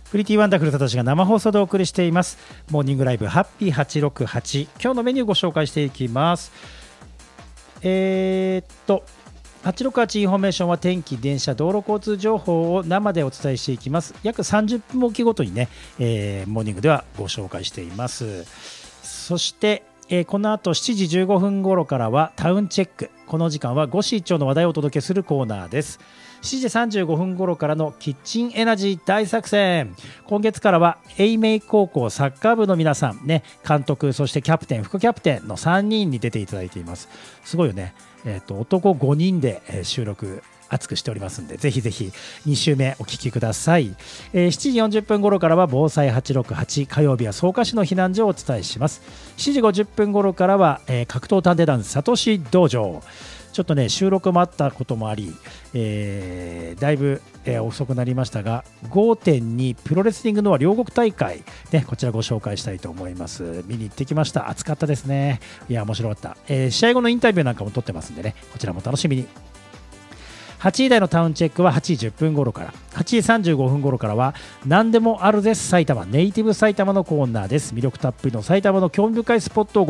プリティワンダフルただしが生放送でお送りしていますモーニングライブハッピー868。今日のメニューご紹介していきます。868インフォメーションは天気、電車、道路交通情報を生でお伝えしていきます。約30分おきごとにね、モーニングではご紹介しています。そしてこの後7時15分頃からはタウンチェック。この時間は五市一町の話題をお届けするコーナーです。7時35分頃からのキッチンエナジー大作戦。今月からは英明高校サッカー部の皆さんね、監督そしてキャプテン副キャプテンの3人に出ていただいています。すごいよね。男5人で収録熱くしておりますので、ぜひぜひ2週目お聞きください。7時40分頃からは防災868。火曜日は草加市の避難所をお伝えします。7時50分頃からは、格闘探偵団サトシ道場。ちょっとね収録もあったこともあり、だいぶ、遅くなりましたが 5.2 プロレスリングの両国大会、ね、こちらご紹介したいと思います。見に行ってきました。暑かったですね。いや面白かった、試合後のインタビューなんかも撮ってますんでね、こちらも楽しみに。8時台のタウンチェックは8時10分頃から、8時35分頃からは何でもあるです埼玉ネイティブ埼玉のコーナーです。魅力たっぷりの埼玉の興味深いスポットを